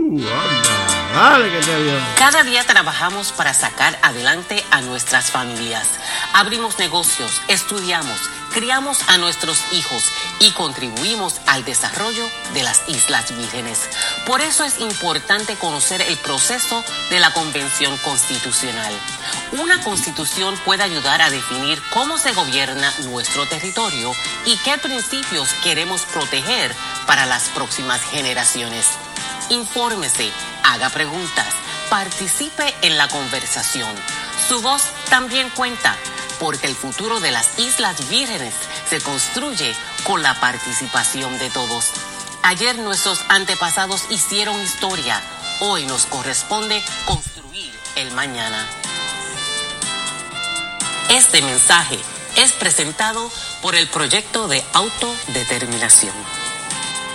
Anda, dale que te adiós. Cada día trabajamos para sacar adelante a nuestras familias. Abrimos negocios, estudiamos, criamos a nuestros hijos y contribuimos al desarrollo de las Islas Vírgenes. Por eso es importante conocer el proceso de la Convención Constitucional. Una constitución puede ayudar a definir cómo se gobierna nuestro territorio y qué principios queremos proteger para las próximas generaciones. Infórmese, haga preguntas, participe en la conversación. Su voz también cuenta, porque el futuro de las Islas Vírgenes se construye con la participación de todos. Ayer nuestros antepasados hicieron historia, hoy nos corresponde construir el mañana. Este mensaje es presentado por el Proyecto de Autodeterminación.